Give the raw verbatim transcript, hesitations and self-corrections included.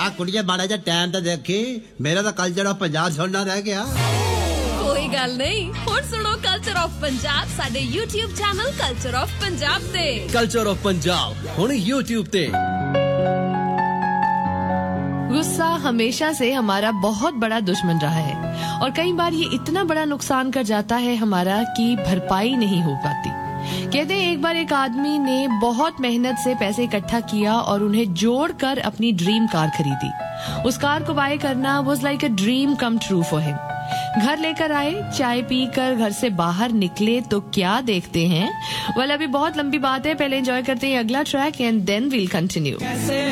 आ कुड़िए माड़ा जा टाइम तो देखी, मेरा तो कल्चर ऑफ पंजाब सुनना रह गया। कोई गल नहीं, हुण सुनो कल्चर ऑफ पंजाब साडे YouTube channel culture of Punjab ते। कल्चर ऑफ पंजाब हुण YouTube ते। गुस्सा हमेशा से हमारा बहुत बड़ा दुश्मन रहा है और कई बार ये इतना बड़ा नुकसान कर जाता है हमारा कि भरपाई नहीं हो पाती। कहते हैं एक बार एक आदमी ने बहुत मेहनत से पैसे इकट्ठा किया और उन्हें जोड़कर अपनी ड्रीम कार खरीदी। उस कार को बाय करना was like a dream come true for him. घर लेकर आए, चाय पीकर घर से बाहर निकले तो क्या देखते हैं। वेल अभी बहुत लंबी बात है, पहले एंजॉय करते हैं अगला track and then we'll continue.